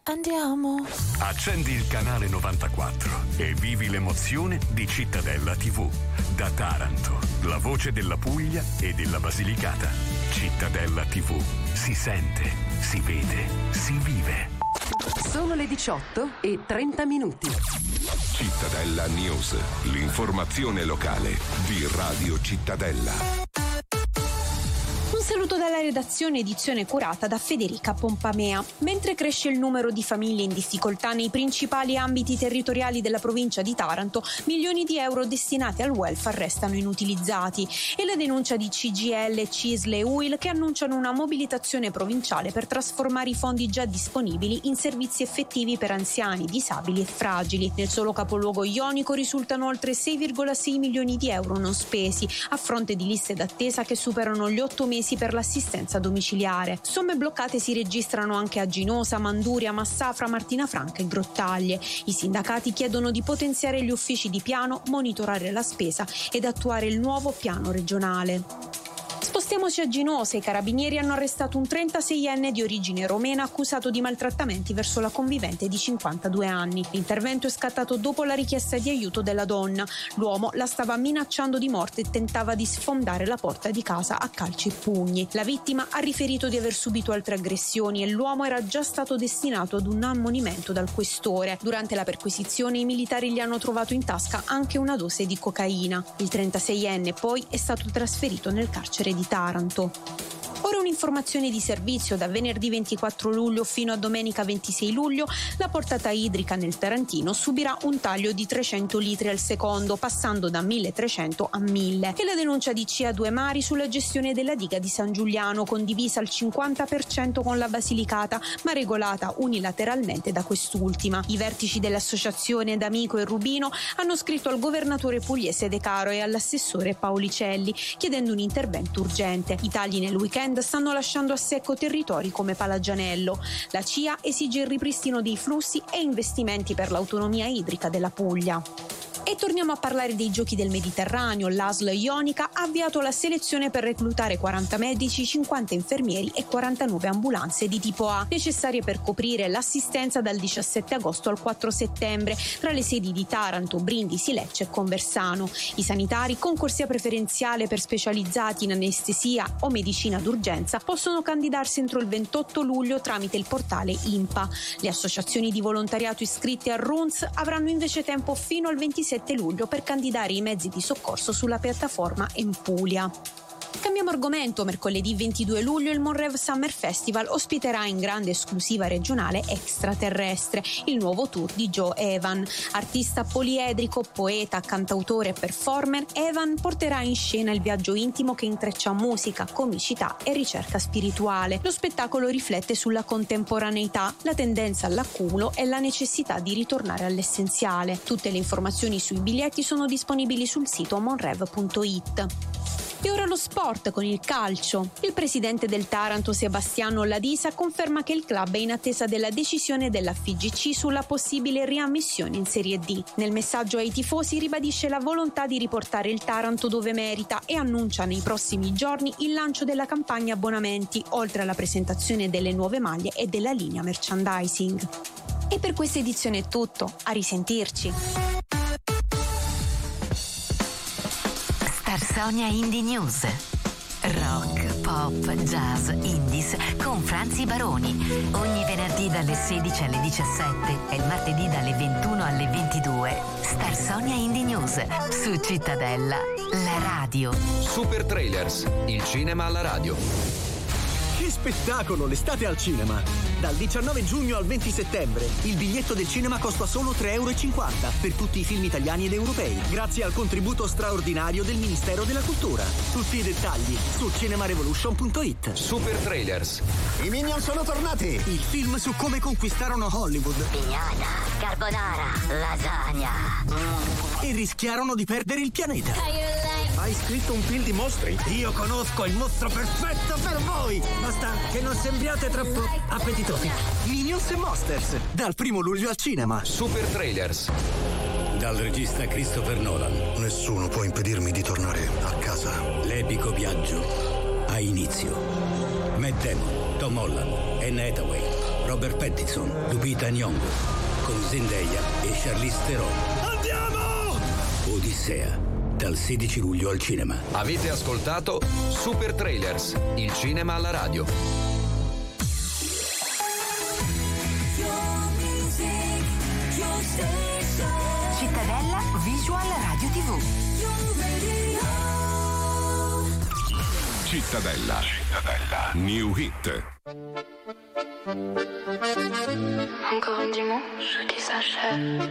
andiamo. Accendi il canale 94 e vivi l'emozione di Cittadella TV. Da Taranto, la voce della Puglia e della Basilicata. Cittadella TV. Si sente, si vede, si vive. Sono le 18:30. Cittadella News, l'informazione locale di Radio Cittadella. Un saluto dalla redazione, edizione curata da Federica Pompamea. Mentre cresce il numero di famiglie in difficoltà nei principali ambiti territoriali della provincia di Taranto, milioni di euro destinati al welfare restano inutilizzati. È la denuncia di CGIL, CISL e UIL che annunciano una mobilitazione provinciale per trasformare i fondi già disponibili in servizi effettivi per anziani, disabili e fragili. Nel solo capoluogo ionico risultano oltre 6,6 milioni di euro non spesi, a fronte di liste d'attesa che superano gli 8 mesi per l'assistenza domiciliare. Somme bloccate si registrano anche a Ginosa, Manduria, Massafra, Martina Franca e Grottaglie. I sindacati chiedono di potenziare gli uffici di piano, monitorare la spesa ed attuare il nuovo piano regionale. Spostiamoci a Ginosa. I carabinieri hanno arrestato un 36enne di origine romena accusato di maltrattamenti verso la convivente di 52 anni. L'intervento è scattato dopo la richiesta di aiuto della donna. L'uomo la stava minacciando di morte e tentava di sfondare la porta di casa a calci e pugni. La vittima ha riferito di aver subito altre aggressioni e l'uomo era già stato destinato ad un ammonimento dal questore. Durante la perquisizione i militari gli hanno trovato in tasca anche una dose di cocaina. Il 36enne poi è stato trasferito nel carcere di Taranto. Ora un'informazione di servizio: da venerdì 24 luglio fino a domenica 26 luglio la portata idrica nel Tarantino subirà un taglio di 300 litri al secondo, passando da 1300 a 1000. È la denuncia di CA2 Mari sulla gestione della diga di San Giuliano, condivisa al 50% con la Basilicata, ma regolata unilateralmente da quest'ultima. I vertici dell'associazione D'Amico e Rubino hanno scritto al governatore pugliese De Caro e all'assessore Paolicelli chiedendo un intervento urgente. I tagli nel weekend stanno lasciando a secco territori come Palagianello. La CIA esige il ripristino dei flussi e investimenti per l'autonomia idrica della Puglia. E torniamo a parlare dei Giochi del Mediterraneo. L'ASL Ionica ha avviato la selezione per reclutare 40 medici, 50 infermieri e 49 ambulanze di tipo A, necessarie per coprire l'assistenza dal 17 agosto al 4 settembre tra le sedi di Taranto, Brindisi, Lecce e Conversano. I sanitari con corsia preferenziale per specializzati in anestesia o medicina d'urgenza possono candidarsi entro il 28 luglio tramite il portale INPA. Le associazioni di volontariato iscritte a RUNS avranno invece tempo fino al 27 luglio per candidare i mezzi di soccorso sulla piattaforma Empulia. Cambiamo argomento. Mercoledì 22 luglio il Monrev Summer Festival ospiterà in grande esclusiva regionale Extraterrestre, il nuovo tour di Joe Evan. Artista poliedrico, poeta, cantautore e performer, Evan porterà in scena il viaggio intimo che intreccia musica, comicità e ricerca spirituale. Lo spettacolo riflette sulla contemporaneità, la tendenza all'accumulo e la necessità di ritornare all'essenziale. Tutte le informazioni sui biglietti sono disponibili sul sito monrev.it. E ora lo sport con il calcio. Il presidente del Taranto, Sebastiano Ladisa, conferma che il club è in attesa della decisione della FIGC sulla possibile riammissione in Serie D. Nel messaggio ai tifosi ribadisce la volontà di riportare il Taranto dove merita e annuncia nei prossimi giorni il lancio della campagna abbonamenti, oltre alla presentazione delle nuove maglie e della linea merchandising. E per questa edizione è tutto. A risentirci. Sonia Indie News. Rock, pop, jazz, indies con Franzi Baroni. Ogni venerdì dalle 16 alle 17 e il martedì dalle 21 alle 22. Star Sonia Indie News su Cittadella, la radio. Super Trailers, il cinema alla radio. Che spettacolo, l'estate al cinema! Dal 19 giugno al 20 settembre il biglietto del cinema costa solo €3,50 per tutti i film italiani ed europei, grazie al contributo straordinario del Ministero della Cultura. Tutti i dettagli su cinemarevolution.it. Super Trailers. I Minion sono tornati! Il film su come conquistarono Hollywood. Pignata, carbonara, lasagna. E rischiarono di perdere il pianeta. Hai scritto un film di mostri? Io conosco il mostro perfetto per voi! Basta che non sembriate troppo appetitosi. Minions e Monsters, dal 1 luglio al cinema. Super Trailers. Dal regista Christopher Nolan. Nessuno può impedirmi di tornare a casa. L'epico viaggio ha inizio. Matt Damon, Tom Holland, Anne Hathaway, Robert Pattinson, Lupita Nyong'o, con Zendaya e Charlize Theron. Andiamo! Odissea, dal 16 luglio al cinema. Avete ascoltato Super Trailers, il cinema alla radio. Cittadella Visual Radio TV. Cittadella. New Hit. Encore un dimanche qui s'achève.